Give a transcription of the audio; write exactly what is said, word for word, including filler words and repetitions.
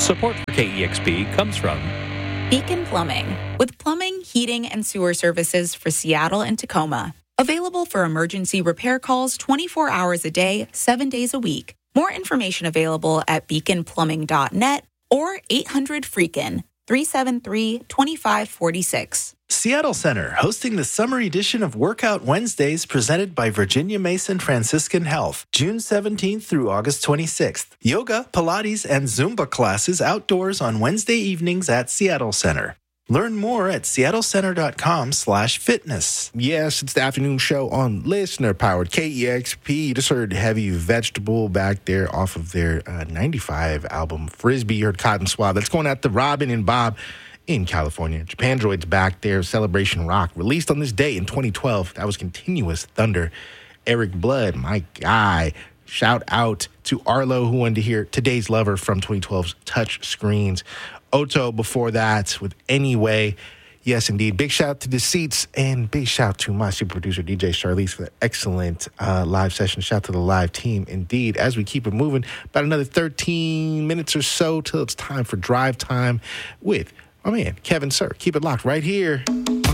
Support for K E X P comes from Beacon Plumbing, with plumbing, heating, and sewer services for Seattle and Tacoma. Available for emergency repair calls twenty-four hours a day, seven days a week. More information available at beacon plumbing dot net or eight hundred freakin, three seven three, two five four six. Seattle Center, hosting the summer edition of Workout Wednesdays presented by Virginia Mason Franciscan Health, June seventeenth through August twenty-sixth. Yoga, Pilates, and Zumba classes outdoors on Wednesday evenings at Seattle Center. Learn more at seattlecenter.com slash fitness. Yes, it's the afternoon show on listener-powered K E X P. You just heard Heavy Vegetable back there off of their uh, ninety-five album, Frisbee. You heard Cotton Swab. That's going out to Robin and Bob in California. Japan Droid's back there, Celebration Rock. Released on this day in twenty twelve. That was Continuous Thunder. Eric Blood, my guy. Shout out to Arlo, who wanted to hear Today's Lover from twenty twelve's Touch Screens. Oto before that with Anyway. Yes, indeed. Big shout out to Deceits and big shout out to my super producer, D J Charlize, for the excellent uh, live session. Shout out to the live team, indeed. As we keep it moving, about another thirteen minutes or so till it's time for Drive Time with my man, Kevin Sir. Keep it locked right here.